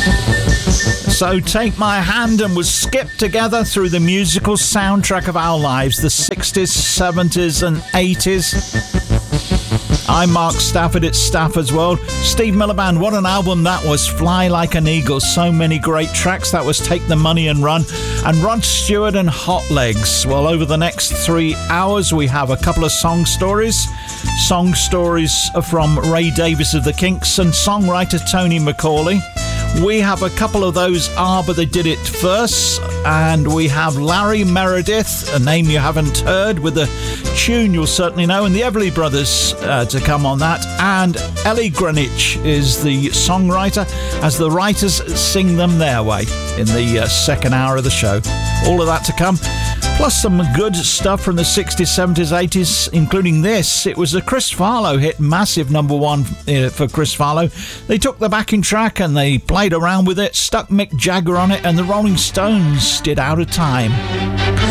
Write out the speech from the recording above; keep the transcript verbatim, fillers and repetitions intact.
So Take My Hand and was skipped together through the musical soundtrack of our lives, the sixties, seventies and eighties. I'm Mark Stafford, it's Stafford's World. Steve Miller Band, what an album that was. Fly Like an Eagle, so many great tracks. That was Take the Money and Run. And Rod Stewart and Hot Legs. Well, over the next three hours, we have a couple of song stories. Song stories from Ray Davies of the Kinks and songwriter Tony McCauley. We have a couple of those Ah, But They Did It First, and we have Larry Meredith, a name you haven't heard, with a tune you'll certainly know, and the Everly Brothers uh, to come on that, and Ellie Greenwich is the songwriter as the writers sing them their way in the uh, second hour of the show. All of that to come. Plus some good stuff from the sixties, seventies, eighties, including this. It was a Chris Farlowe hit, massive number one for Chris Farlowe. They took the backing track and they played around with it, stuck Mick Jagger on it, and the Rolling Stones did Out of Time.